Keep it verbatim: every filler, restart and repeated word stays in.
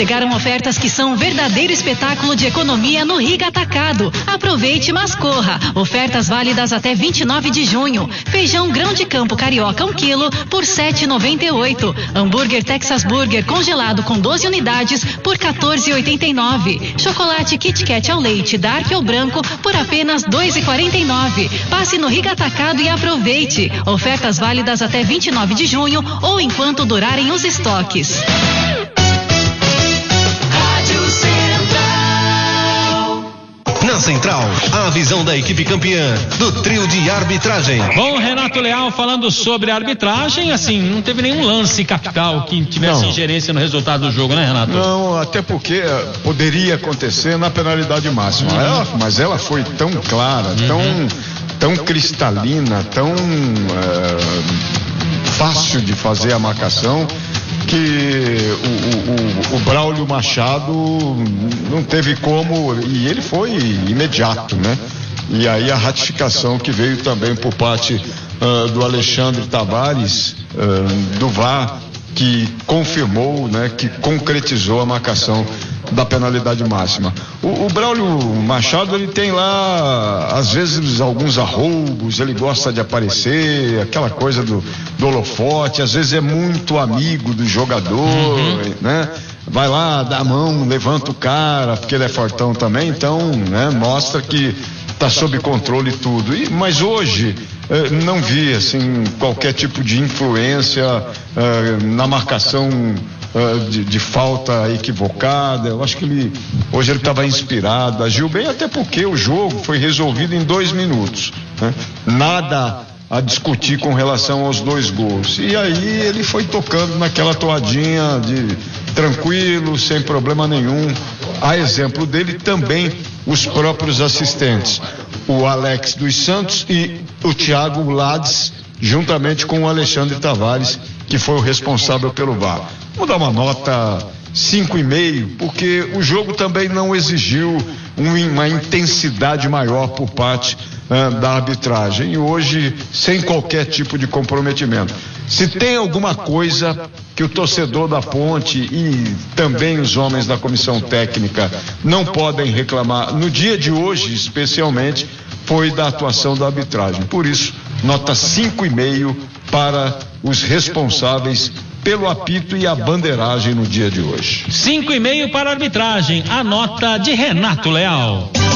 Chegaram ofertas que são um verdadeiro espetáculo de economia no Riga Atacado. Aproveite, mas corra. Ofertas válidas até vinte e nove de junho. Feijão grão de campo carioca um quilo por sete reais e noventa e oito centavos. Hambúrguer Texas Burger congelado com doze unidades por quatorze reais e oitenta e nove centavos. Chocolate Kit Kat ao leite Dark ou branco por apenas dois reais e quarenta e nove centavos. Passe no Riga Atacado e aproveite. Ofertas válidas até vinte e nove de junho ou enquanto durarem os estoques. Na Central, a visão da equipe campeã do trio de arbitragem. Bom, Renato Leal falando sobre a arbitragem, assim, não teve nenhum lance capital que tivesse não. ingerência no resultado do jogo, né, Renato? Não, até porque poderia acontecer na penalidade máxima. Uhum. Ela, mas ela foi tão clara, uhum. tão, tão cristalina, tão uh, fácil de fazer a marcação, que o, o, o, o Braulio Machado não teve como, e ele foi imediato, né? E aí a ratificação que veio também por parte uh, do Alexandre Tavares, uh, do V A R, que confirmou, né, que concretizou a marcação da penalidade máxima. O, o Braulio Machado, ele tem lá, às vezes, alguns arroubos, ele gosta de aparecer, aquela coisa do, do holofote, às vezes é muito amigo do jogador, uhum. né? Vai lá, dá a mão, levanta o cara, porque ele é fortão também, então, né, mostra que está sob controle e tudo. E, mas hoje, eh, não vi, assim, qualquer tipo de influência eh, na marcação Uh, de, de falta equivocada. Eu acho que ele hoje ele estava inspirado, agiu bem, até porque o jogo foi resolvido em dois minutos, né? Nada a discutir com relação aos dois gols, e aí ele foi tocando naquela toadinha de tranquilo, sem problema nenhum. A exemplo dele também os próprios assistentes, o Alex dos Santos e o Thiago Lades, juntamente com o Alexandre Tavares, que foi o responsável pelo V A R. Vou dar uma nota cinco e meio, porque o jogo também não exigiu um, uma intensidade maior por parte uh, da arbitragem, e hoje sem qualquer tipo de comprometimento. Se tem alguma coisa que o torcedor da Ponte e também os homens da comissão técnica não podem reclamar no dia de hoje, especialmente, foi da atuação da arbitragem. Por isso, nota cinco e meio para os responsáveis pelo apito e a bandeiragem no dia de hoje. Cinco e meio para a arbitragem, a nota de Renato Leal.